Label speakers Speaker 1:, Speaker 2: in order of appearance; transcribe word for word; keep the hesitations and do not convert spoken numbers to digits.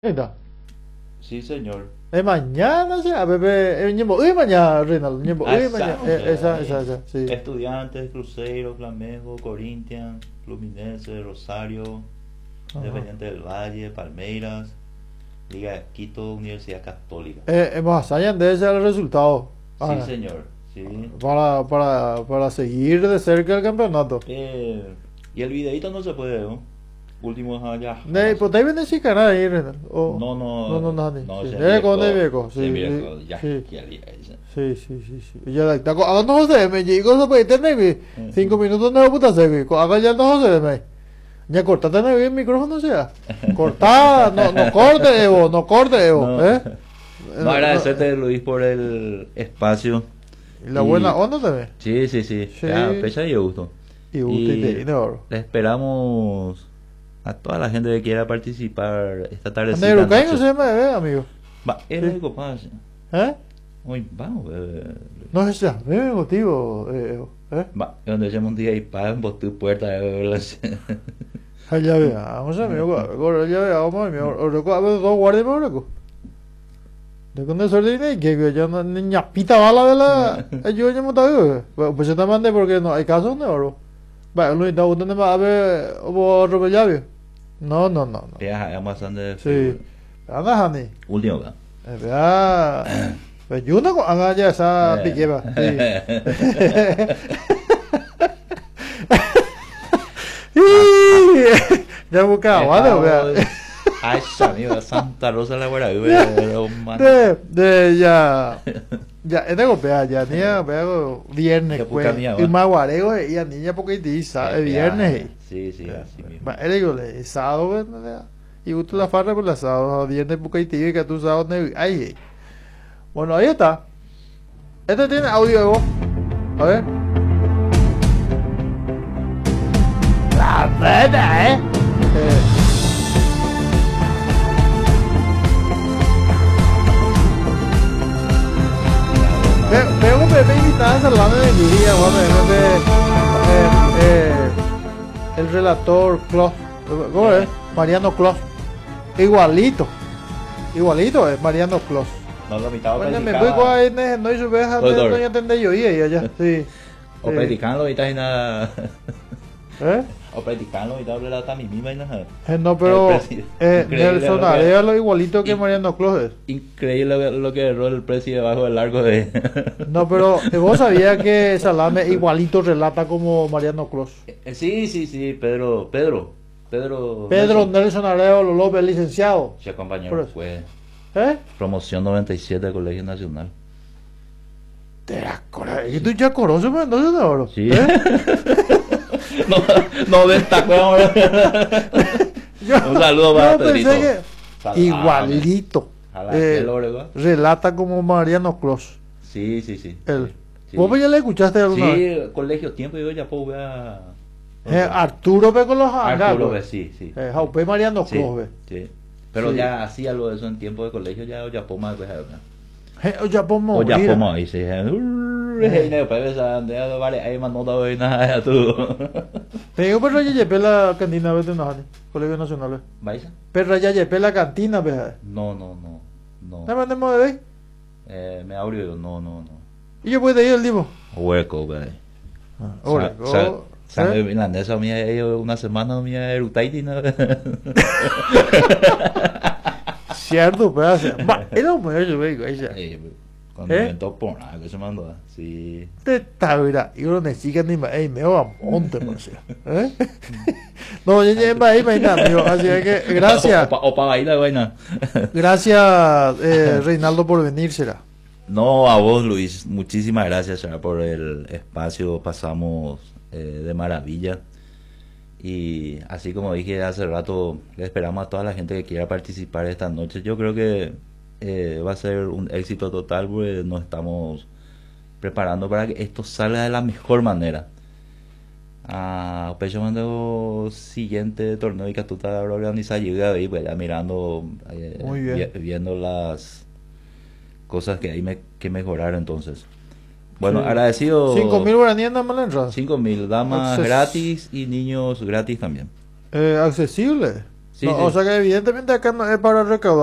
Speaker 1: Ahí está.
Speaker 2: Sí, señor.
Speaker 1: De mañana, sea, bebé. Eh, ñembo, uy, mañana, Reinaldo. Ñembo,
Speaker 2: Ah,
Speaker 1: uy, mañana.
Speaker 2: estamos,
Speaker 1: Eh, esa,
Speaker 2: eh,
Speaker 1: esa, esa, sí.
Speaker 2: Estudiantes, Cruzeiro, Flamengo, Corinthians, Fluminense, Rosario,
Speaker 1: Ajá.
Speaker 2: Independiente del Valle, Palmeiras, Liga de Quito, Universidad Católica.
Speaker 1: Eh, eh, más allá de ese el resultado.
Speaker 2: Sí,
Speaker 1: Ahora,
Speaker 2: señor. Sí.
Speaker 1: para, para, para seguir de cerca el campeonato.
Speaker 2: Eh, y el videito no se puede, ¿no? Últimos años.
Speaker 1: Ne, pues ahí viene si canal ahí, Reinaldo. O-
Speaker 2: No,
Speaker 1: No, no,
Speaker 2: no,
Speaker 1: no, ni.
Speaker 2: no,
Speaker 1: Sí.
Speaker 2: se
Speaker 1: Eh, con el
Speaker 2: envió.
Speaker 1: viejo,
Speaker 2: Se
Speaker 1: sí,
Speaker 2: envió,
Speaker 1: sí,
Speaker 2: ya,
Speaker 1: sí.
Speaker 2: que había ese.
Speaker 1: Sí, sí, sí, sí. Y ya está. Haga no se me llegó se puede tener cinco
Speaker 2: Ujú.
Speaker 1: minutos no puta se ve. Haga ya no se me. Ya cortate el micrófono sea. Corta, no, no corte, Evo, no corte, Evo,
Speaker 2: No,
Speaker 1: ¿eh?
Speaker 2: no,
Speaker 1: No, no.
Speaker 2: agradecerte, Luis, por el espacio.
Speaker 1: Y la buena
Speaker 2: Y
Speaker 1: onda también.
Speaker 2: sí, sí, sí,
Speaker 1: Sí.
Speaker 2: ya, fecha y gusto.
Speaker 1: Y gusto y te oro.
Speaker 2: Le esperamos a toda la gente que quiera participar esta tardecita.
Speaker 1: Neurocain no
Speaker 2: noche.
Speaker 1: se me ve, amigo.
Speaker 2: Va, es
Speaker 1: Sí.
Speaker 2: lo único pasa.
Speaker 1: ¿Eh?
Speaker 2: Hoy vamos, eh,
Speaker 1: No sé si es el motivo, eh, Evo, ¿eh?
Speaker 2: va, donde hacemos un día y pagan por tu puerta. eh,
Speaker 1: Allá veamos, amigo. Ahora ya veamos, amigo. Ahora a ver, dos guardias me ahora. De cuando suerte tiene que yo no ni ñapita bala de la yo ya me está pues yo te mandé porque no hay caso de oro. Va, lo está gustando más a ver o Robert. No, no, no, no.
Speaker 2: Ya, vamos a hacer
Speaker 1: Sí. Anda, Hani.
Speaker 2: último, va.
Speaker 1: Eh, Vea. Pues yo no haga ya esa
Speaker 2: Eh.
Speaker 1: piqueva. Sí. Y- Ya buscaba, ¿vale? Vea.
Speaker 2: Ay, amigo, Santa Rosa la Guarabí,
Speaker 1: De, de ya. Ya, este golpea ya, niña, veo viernes,
Speaker 2: Ya,
Speaker 1: pues.
Speaker 2: puca mía,
Speaker 1: Y
Speaker 2: va.
Speaker 1: más guarego, y a niña porque dice, el viernes.
Speaker 2: Sí, sí, así mismo.
Speaker 1: Va, él digo, le, sábado, ¿verdad? Y gusto la farra por la sábado, viernes porque y que tú sábado, ne- ay. Bueno, ahí está. Este tiene audio de voz. A ver. La verdad, ¿eh? Eh. Ve- Veo un bebé invitado a Salame de Guía, bueno, de, eh, eh, el relator Clos, ¿cómo es? Mariano Clos, igualito, igualito es Mariano Clos.
Speaker 2: No lo mitad o
Speaker 1: Bueno, me
Speaker 2: practicaba-
Speaker 1: voy a ir, no hizo veja,
Speaker 2: Doctor.
Speaker 1: no entendí yo, y allá, sí.
Speaker 2: O
Speaker 1: Sí.
Speaker 2: practicaban lo mitad y nada.
Speaker 1: ¿Eh?
Speaker 2: O practicaban lo mitad de la tamimima y nada.
Speaker 1: Eh, no, pero
Speaker 2: El presi-
Speaker 1: eh,
Speaker 2: increíble
Speaker 1: Nelson
Speaker 2: lo que-
Speaker 1: Arevalo igualito que
Speaker 2: y-
Speaker 1: Mariano Clos es.
Speaker 2: Increíble lo que, lo que erró el precio debajo del largo de.
Speaker 1: No, pero eh, vos sabías que Salame igualito relata como Mariano Clos.
Speaker 2: Eh, Sí, sí, sí, Pedro, Pedro, Pedro.
Speaker 1: Pedro
Speaker 2: Nelson.
Speaker 1: Nelson Arevalo López, licenciado.
Speaker 2: Sí, compañero,
Speaker 1: Por eso.
Speaker 2: fue
Speaker 1: ¿Eh?
Speaker 2: promoción noventa y siete del Colegio Nacional.
Speaker 1: Te acuerdas, y tú ya conoces, pero no sé de oro.
Speaker 2: Sí.
Speaker 1: ¿Eh?
Speaker 2: no, no destacó ahora.
Speaker 1: Yo-
Speaker 2: Un saludo para
Speaker 1: yo pensé
Speaker 2: Pedrito.
Speaker 1: que
Speaker 2: Sal-
Speaker 1: igualito.
Speaker 2: Ojalá
Speaker 1: eh,
Speaker 2: que logre, ¿va?
Speaker 1: relata como Mariano Clos.
Speaker 2: Sí, sí, sí.
Speaker 1: Él.
Speaker 2: Sí.
Speaker 1: ¿Vos ya le escuchaste alguna
Speaker 2: Sí,
Speaker 1: vez?
Speaker 2: colegio tiempo y yo ya puedo ver a.
Speaker 1: Eh, Arturo ve con los
Speaker 2: Arturo
Speaker 1: anglos.
Speaker 2: ve, sí, sí.
Speaker 1: Eh, Jaupe Mariano
Speaker 2: Sí,
Speaker 1: Clos ve.
Speaker 2: sí. Pero
Speaker 1: Sí.
Speaker 2: ya hacía algo de eso en tiempo de colegio, ya ya puedo más después.
Speaker 1: Eh, o ya podemos
Speaker 2: O ya
Speaker 1: morir.
Speaker 2: puedo ahí, sí. Hey, no, pues esa de vale, ahí más no te doy nada ya tú.
Speaker 1: Te digo, pero ya llevé la cantina, vete no, Jani, Colegio Nacional. ve.
Speaker 2: ¿Vais?
Speaker 1: Pero ya llevé la cantina, ve.
Speaker 2: No, no, no.
Speaker 1: ¿No
Speaker 2: No.
Speaker 1: mandemos de ahí?
Speaker 2: Eh, me abro yo, no, no, no.
Speaker 1: Y yo puedo ir el divo.
Speaker 2: Hueco, güey.
Speaker 1: Ah, ahora,
Speaker 2: Sa- sa-
Speaker 1: oh,
Speaker 2: Sangre
Speaker 1: ¿eh?
Speaker 2: milanesa mía, ellos una semana mía erutaiti, ¿no?
Speaker 1: Cierto, pedazo. Va, era un medio, ve, güey.
Speaker 2: Eh, Cuando
Speaker 1: ¿Eh?
Speaker 2: me inventó por nada que se mandó, sí.
Speaker 1: Te está, mira, y uno necesita ni más, ey, me va a monte, por si. ¿Eh? No, ya ya va ahí, vaina, amigo. Así es que, gracias.
Speaker 2: O para bailar, vaina.
Speaker 1: Gracias, eh, Reinaldo, por venir, será.
Speaker 2: No, a vos, Luis, muchísimas gracias, será, por el espacio. Pasamos eh, de maravilla. Y así como dije hace rato, le esperamos a toda la gente que quiera participar esta noche. Yo creo que eh, va a ser un éxito total porque nos estamos preparando para que esto salga de la mejor manera. Ah, pues yo mando siguiente torneo y que tú estás organizando y ahí pues ya mirando, eh,
Speaker 1: Muy bien.
Speaker 2: vi- viendo las cosas que hay me- que mejorar entonces. Bueno,
Speaker 1: Sí.
Speaker 2: agradecido.
Speaker 1: Cinco mil guaraníes nada más la entrada.
Speaker 2: Cinco mil, damas
Speaker 1: Acces-
Speaker 2: gratis y niños gratis también.
Speaker 1: Eh, accesible.
Speaker 2: Sí,
Speaker 1: No,
Speaker 2: sí.
Speaker 1: o sea que evidentemente acá no es para recaudar.